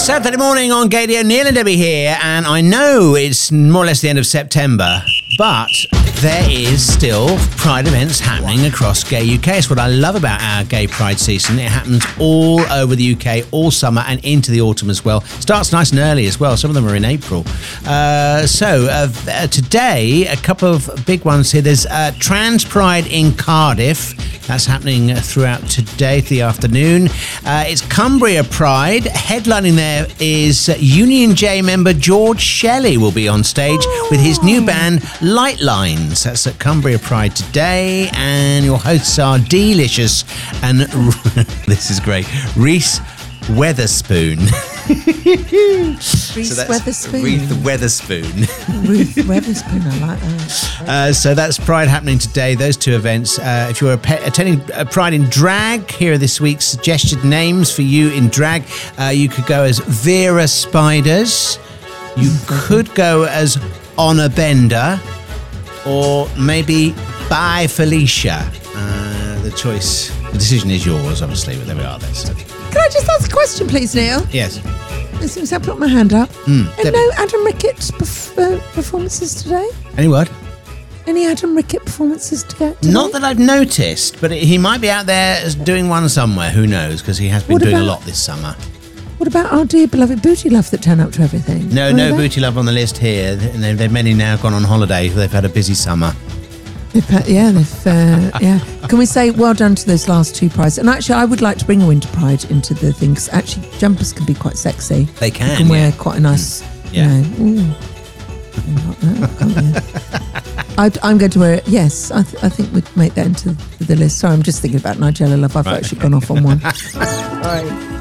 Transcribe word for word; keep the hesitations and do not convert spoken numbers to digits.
Saturday morning on Gadio, Neil and Debbie here, and I know it's more or less the end of September, but there is still Pride events happening across Gay U K. It's what I love about our Gay Pride season. It happens all over the U K, all summer and into the autumn as well. Starts nice and early as well. Some of them are in April. Uh, so uh, today, a couple of big ones here. There's uh, Trans Pride in Cardiff. That's happening throughout today, the afternoon. Uh, it's Cumbria Pride. Headlining there is Union J member George Shelley will be on stage with his new band Light Lines. That's at Cumbria Pride today. And your hosts are Delicious and this is great, Reese Weatherspoon. Reese so Weatherspoon. Reese Weatherspoon. Ruth Weatherspoon, I like that. Uh, so that's Pride happening today, those two events. Uh, if you're pe- attending uh, Pride in drag, here are this week's suggested names for you in drag. Uh, you could go as Vera Spiders. You could go as Honor Bender. Or maybe Bye Felicia. Uh, the choice, the decision is yours, obviously, but there we are then. So. Can I just ask a question, please, Neil? Yes. As soon as I put my hand up. Mm, and Debbie. no Adam Rickett perf- uh, performances today? Any word? Any Adam Rickett performances to get today? Not that I've noticed, but he might be out there as doing one somewhere. Who knows? Because he has been What doing a about- lot this summer. What about our dear beloved Booty Love that turn up to everything? No, Where no are they? Booty Love on the list here. And they've, they've many now gone on holiday. They've had a busy summer. They've, pa- yeah, they've, uh, yeah. Can we say well done to those last two prides? And actually, I would like to bring a winter pride into the thing, because actually jumpers can be quite sexy. They can, You can wear yeah. quite a nice, Mm. Yeah. you know, ooh. Like that, can't you? I'd, I'm going to wear it. Yes, I, th- I think we'd make that into the list. Sorry, I'm just thinking about Nigella Love. I've Right, actually okay. gone off on one. All right.